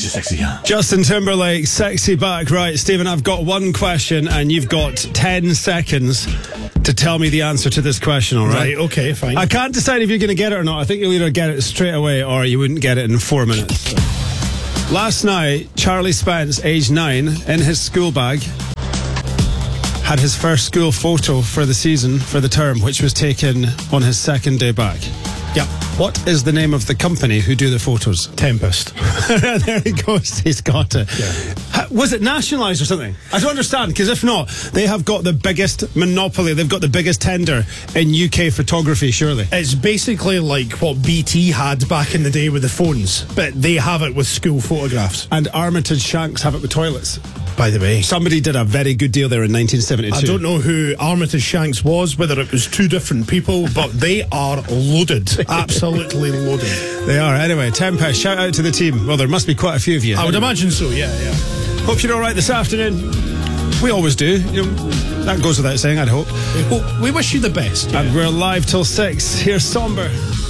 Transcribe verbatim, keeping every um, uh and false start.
Sexy, sexy, yeah. Justin Timberlake, Sexy Back. Right, Stephen, I've got one question and you've got ten seconds to tell me the answer to this question, all right? Right, okay, fine. I can't decide if you're going to get it or not. I think you'll either get it straight away or you wouldn't get it in four minutes. Last night, Charlie Spence, age nine, in his school bag, had his first school photo for the season, for the term, which was taken on his second day back. Yeah. What is the name of the company who do the photos? Tempest. There he goes. He's got it. Yeah. Ha- Was it nationalised or something? I don't understand, because if not, they have got the biggest monopoly. They've got the biggest tender in U K photography, surely. It's basically like what B T had back in the day with the phones, but they have it with school photographs. And Armitage Shanks have it with toilets. By the way, Somebody did a very good deal there in nineteen seventy-two. I don't know who Armitage Shanks was, whether it was two different people, but they are loaded. Absolutely loaded. They are. Anyway, Tempest, shout out to the team. Well, there must be quite a few of you. I would imagine so, yeah, yeah. Hope you're all right this afternoon. We always do. You know, that goes without saying, I'd hope. We, hope, we wish you the best. And we're live till six. Here's Somber.